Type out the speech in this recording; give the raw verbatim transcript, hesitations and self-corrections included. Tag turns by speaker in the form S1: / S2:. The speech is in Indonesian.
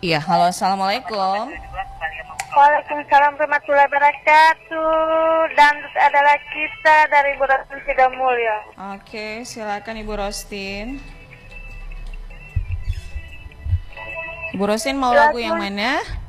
S1: Iya, halo, assalamualaikum.
S2: Waalaikumsalam warahmatullahi wabarakatuh. Dan adalah kita dari Ibu Rotin Sidamulya.
S1: Oke, silakan Ibu Rostin. Ibu Rostin mau lagu yang mana?